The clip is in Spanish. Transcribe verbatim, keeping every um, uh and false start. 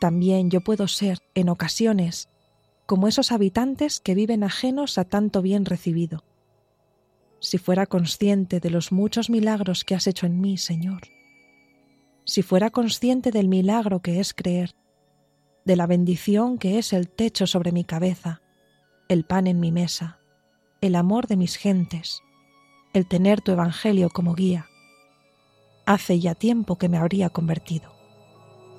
también yo puedo ser, en ocasiones, como esos habitantes que viven ajenos a tanto bien recibido. Si fuera consciente de los muchos milagros que has hecho en mí, Señor, si fuera consciente del milagro que es creer, de la bendición que es el techo sobre mi cabeza, el pan en mi mesa, el amor de mis gentes, el tener tu evangelio como guía, hace ya tiempo que me habría convertido.